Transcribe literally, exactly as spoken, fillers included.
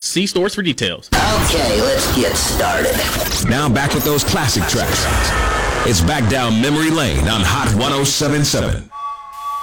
See stores for details. Okay, let's get started. Now back with those classic tracks. It's back down memory lane on Hot ten seventy-seven.